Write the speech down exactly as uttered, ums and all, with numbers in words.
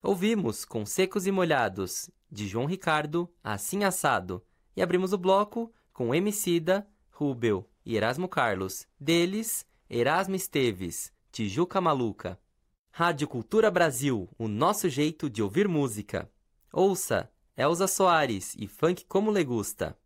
Ouvimos Com Secos e Molhados, de João Ricardo, Assim Assado. E abrimos o bloco com Emicida, Rubel e Erasmo Carlos. Deles, Erasmo Esteves, Tijuca Maluca. Rádio Cultura Brasil, o nosso jeito de ouvir música. Ouça Elza Soares e Funk Como Le Gusta.